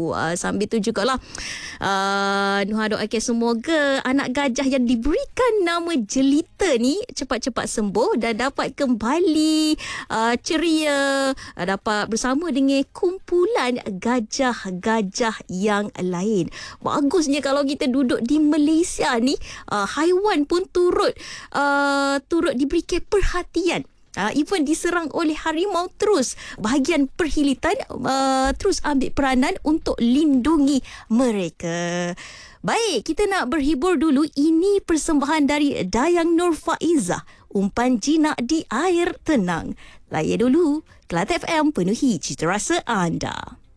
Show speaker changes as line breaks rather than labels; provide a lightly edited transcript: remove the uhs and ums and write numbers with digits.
Sambil tu jugalah Nuha doakan semoga anak gajah yang diberikan nama Jelita ni cepat-cepat sembuh dan dapat kembali ceria, dapat bersama dengan kumpulan gajah-gajah yang lain. Bagusnya kalau kita duduk di Malaysia ni, haiwan pun turut diberikan perhatian. Even diserang oleh harimau, terus bahagian perhilitan terus ambil peranan untuk lindungi mereka. Baik, kita nak berhibur dulu. Ini persembahan dari Dayang Nur Faizah, Umpan Jinak di Air Tenang. Layan dulu. Kelantan FM, penuhi cita rasa anda.